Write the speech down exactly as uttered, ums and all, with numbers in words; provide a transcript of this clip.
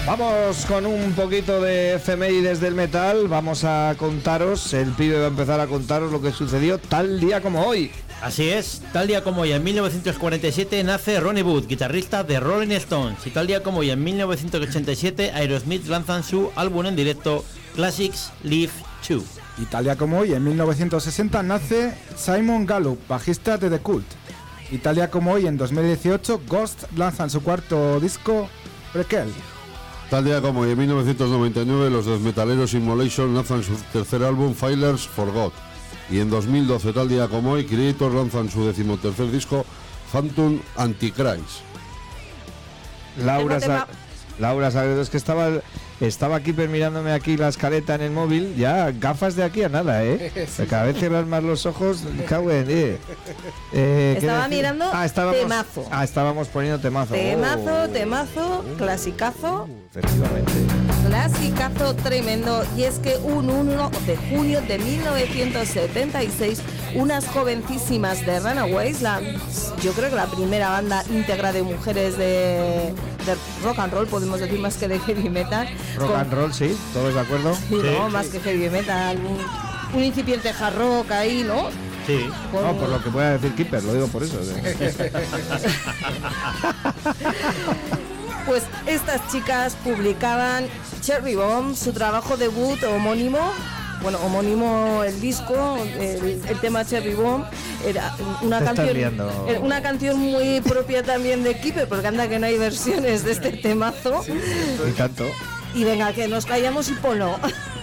Vamos con un poquito de efemérides del metal. Vamos a contaros, el pibe va a empezar a contaros lo que sucedió tal día como hoy. Así es, tal día como hoy en mil novecientos cuarenta y siete nace Ronnie Wood, guitarrista de Rolling Stones, y tal día como hoy en mil novecientos ochenta y siete Aerosmith lanzan su álbum en directo Classics Live dos. Y tal día como hoy en mil novecientos sesenta nace Simon Gallup, bajista de The Cult. Y tal día como hoy en dos mil dieciocho Ghost lanzan su cuarto disco Prequel. Tal día como hoy en mil novecientos noventa y nueve los death metaleros Immolation lanzan su tercer álbum Failures for God. Y en dos mil doce, tal día como hoy, Creator lanzan su decimotercer disco, Phantom Antichrist. Laura, Sa- Laura Sagredo, es que estaba, estaba aquí mirándome aquí la escaleta en el móvil, ya gafas de aquí a nada, ¿eh? Sí. Cada vez cierras más los ojos, cago en, eh. eh Estaba mirando ah, estábamos, temazo. Ah, estábamos poniendo temazo. Temazo, oh. temazo, uh, clasicazo. Uh, efectivamente. Clasicazo tremendo, y es que un uno de junio de mil novecientos setenta y seis unas jovencísimas de Runaways, la, yo creo que la primera banda íntegra de mujeres de, de rock and roll, podemos decir, más que de heavy metal. Rock con, and roll, sí, todos de acuerdo. Sí, sí, no, más que heavy metal, un, un incipiente hard rock ahí, ¿no? Sí, por, no, por lo que pueda decir Keeper, lo digo por eso. Pues estas chicas publicaban Cherry Bomb, su trabajo debut homónimo, bueno, homónimo el disco, el, el tema Cherry Bomb, era una Te canción, era una canción muy propia también de Keeper, porque anda que no hay versiones de este temazo. Sí, y tanto. Y venga, que nos callamos y ponlo.